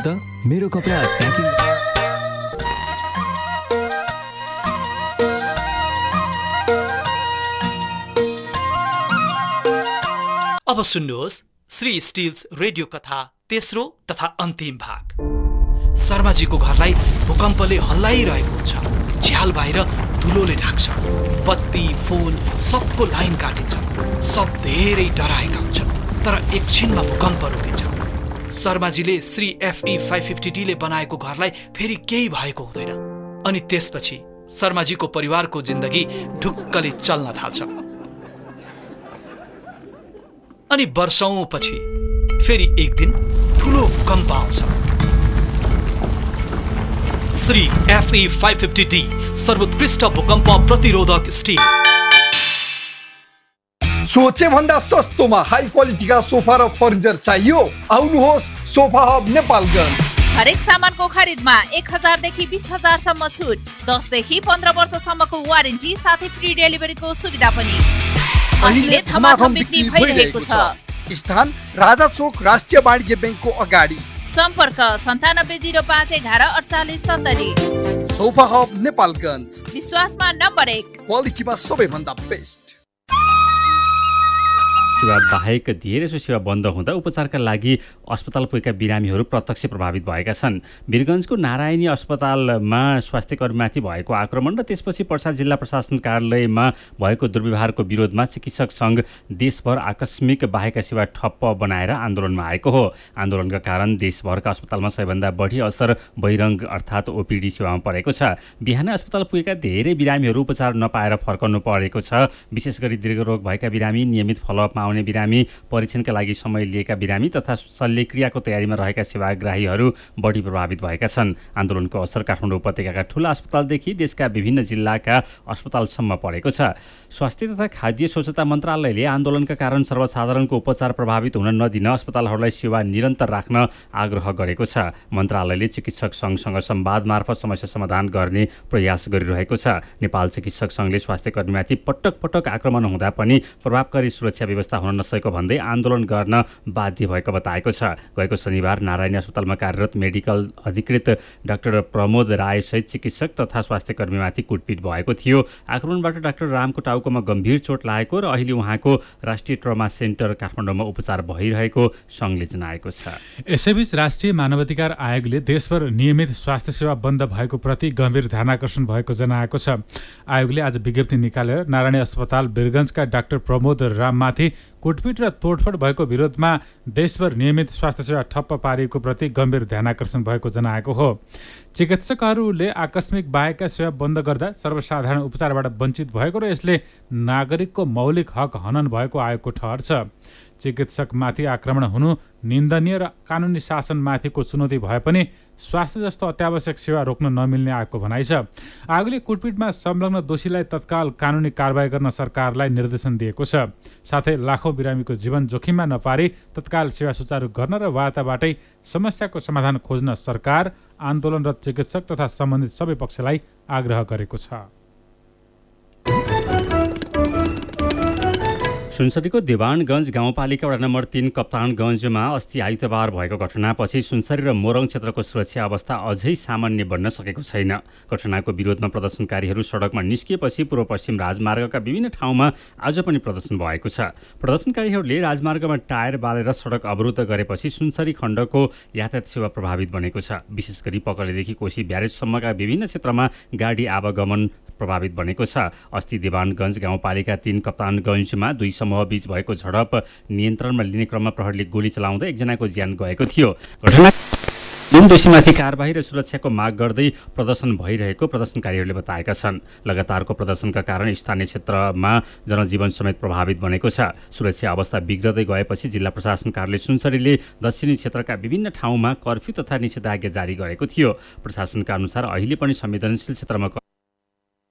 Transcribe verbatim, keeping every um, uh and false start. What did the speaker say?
त मेरो कपडा प्याकिङ। अब सुन्नुहोस् श्री स्टिल्स रेडियो कथा तेस्रो तथा अन्तिम भाग। शर्माजीको घरलाई भूकम्पले हल्लाइरहेको हुन्छ। झ्याल बाहिर धुलोले ढाक्छ। बत्ती फोन सबको लाइन काटिन्छ। सब धेरै डराएका हुन्छन्। तर एकछिनमा भूकम्प रोकिन्छ। शर्माजीले Shri FE five fifty D ले बनाएको घरलाई फेरि केही भएको हुँदैन। अनि त्यसपछि शर्माजीको परिवारको जिन्दगी ढुक्कले चल्न थाल्छ। अनि वर्षौंपछि फेरि एक दिन ठुलो भूकम्प आउँछ। Shri FE five fifty D सर्वोत्कृष्ट भूकम्प प्रतिरोधक स्टिल। सोचे भन्दा सस्तोमा हाई क्वालिटीका सोफा र फर्निचर चाहियो? आउनुहोस् सोफा हब नेपालगञ्ज। हरेक सामानको खरिदमा एक हजार देखि बीस हजार सम्म छुट, दस देखि पन्ध्र वर्षसम्मको वारेन्टी साथै फ्री डेलिभरीको सुविधा पनि। अहिले धमाधम बिक्री भइरहेको छ। स्थान राजा चोक राष्ट्रिय वाणिज्य ब्याङ्कको अगाडि। सम्पर्क सन्तानब्बे जिरो पाँच एघार अडचालिस सत्तरी। सोफा हब नेपालगञ्ज, विश्वासमा नम्बर एक, क्वालिटीमा सबैभन्दा बेस्ट। सेवा बाहेक धेरैसो सेवा बन्द हुँदा उपचारका लागि अस्पताल पुगेका बिरामीहरू प्रत्यक्ष प्रभावित भएका छन्। वीरगञ्जको नारायणी अस्पतालमा स्वास्थ्य कर्मीमाथि भएको आक्रमण र त्यसपछि पर्सा जिल्ला प्रशासन कार्यालयमा भएको दुर्व्यवहारको विरोधमा चिकित्सक सङ्घ देशभर आकस्मिक बाहेक सेवा ठप्प बनाएर आन्दोलनमा आएको हो। आन्दोलनका कारण देशभरका अस्पतालमा सबैभन्दा बढी असर बहिरङ्ग अर्थात् ओपिडी सेवामा परेको छ। बिहानै अस्पताल पुगेका धेरै बिरामीहरू उपचार नपाएर फर्कनु परेको छ। विशेष गरी दीर्घरोग भएका बिरामी, नियमित फलोअपमा आउने बिरामी, परीक्षणका लागि समय लिएका बिरामी तथा शल्यक्रियाको तयारीमा रहेका सेवाग्राहीहरू बढी प्रभावित भएका छन्। आन्दोलनको असर काठमाडौँ उपत्यकाका ठूला अस्पतालदेखि देशका विभिन्न जिल्लाका अस्पतालसम्म परेको छ। स्वास्थ्य तथा खाद्य स्वच्छता मन्त्रालयले आन्दोलनका कारण सर्वसाधारणको उपचार प्रभावित हुन नदिन अस्पतालहरूलाई सेवा निरन्तर राख्न आग्रह गरेको छ। मन्त्रालयले चिकित्सक सङ्घसँग संवाद मार्फत समस्या समाधान गर्ने प्रयास गरिरहेको छ। नेपाल चिकित्सक सङ्घले स्वास्थ्य कर्मीमाथि पटक पटक आक्रमण हुँदा पनि प्रभावकारी सुरक्षा व्यवस्था हुन नसकेको भन्दै आन्दोलन गर्न बाध्य भएको बताएको छ। गएको शनिबार नारायणी अस्पतालमा कार्यरत मेडिकल अधिकृत डाक्टर प्रमोद रायसहित चिकित्सक तथा स्वास्थ्य कर्मीमाथि कुटपिट भएको थियो। आक्रमणबाट डाक्टर रामको टाउकोमा गम्भीर चोट लागेको र अहिले उहाँको राष्ट्रिय ट्रमा सेन्टर काठमाडौँमा उपचार भइरहेको सङ्घले जनाएको छ। यसैबीच राष्ट्रिय मानवाधिकार आयोगले देशभर नियमित स्वास्थ्य सेवा बन्द भएको प्रति गम्भीर ध्यानाकर्षण भएको जनाएको छ। आयोगले आज विज्ञप्ति निकालेर नारायणी अस्पताल वीरगञ्जका डाक्टर प्रमोद राममाथि कुटपिट र तोडफोड भएको विरोधमा देशभर नियमित स्वास्थ्य सेवा ठप्प पारिएको प्रति गम्भीर ध्यानाकर्षण भएको जनाएको हो। चिकित्सकहरूले आकस्मिक बाहेकका सेवा बन्द गर्दा सर्वसाधारण उपचारबाट वञ्चित भएको र यसले नागरिकको मौलिक हक हनन भएको आयोगको ठहर छ। चिकित्सकमाथि आक्रमण हुनु निन्दनीय र कानुनी शासनमाथिको चुनौती भए पनि स्वास्थ्य जस्तो अत्यावश्यक सेवा रोक्न नमिल्ने आयोगको भनाइ छ। आयोगले कुटपिटमा संलग्न दोषीलाई तत्काल कानुनी कारबाही गर्न सरकारलाई निर्देशन दिएको छ। साथै लाखौं बिरामीको जीवन जोखिममा नपारी तत्काल सेवा सुचारू गर्न र वार्ताबाटै समस्याको समाधान खोज्न सरकार, आन्दोलनरत चिकित्सक तथा सम्बन्धित सबै पक्षलाई आग्रह गरेको छ। सुनसरीको देवानगञ्ज गाउँपालिका वडा नम्बर तीन कप्तानगञ्जमा अस्ति आइतबार भएको घटनापछि सुनसरी र मोरङ क्षेत्रको सुरक्षा अवस्था अझै सामान्य बन्न सकेको छैन। घटनाको विरोधमा प्रदर्शनकारीहरू सडकमा निस्किएपछि पूर्व पश्चिम राजमार्गका विभिन्न ठाउँमा आज पनि प्रदर्शन भएको छ। प्रदर्शनकारीहरूले राजमार्गमा टायर बालेर सडक अवरुद्ध गरेपछि सुनसरी खण्डको यातायात सेवा प्रभावित बनेको छ। विशेष गरी पकलेदेखि कोशी ब्यारेजसम्मका विभिन्न क्षेत्रमा गाडी आवागमन प्रभावित बनेको छ। अस्ति देवानगञ्ज गाउँपालिका तीन कप्तानगञ्जमा दुई समूह बीच भएको झडप नियन्त्रणमा लिने क्रममा प्रहरीले गोली चलाउँदै एकजनाको ज्यान गएको थियो। घटना जुन दोषीमाथि कारबाही र सुरक्षाको माग गर्दै प्रदर्शन भइरहेको प्रदर्शनकारीहरूले बताएका छन्। लगातारको प्रदर्शनका कारण स्थानीय क्षेत्रमा जनजीवन समेत प्रभावित बनेको छ। सुरक्षा अवस्था बिग्रदै गएपछि जिल्ला प्रशासन कार्यालय सुनसरीले दक्षिणी क्षेत्रका विभिन्न ठाउँमा कर्फ्यू तथा निषेधाज्ञा जारी गरेको थियो। प्रशासनका अनुसार अहिले पनि संवेदनशील क्षेत्रमा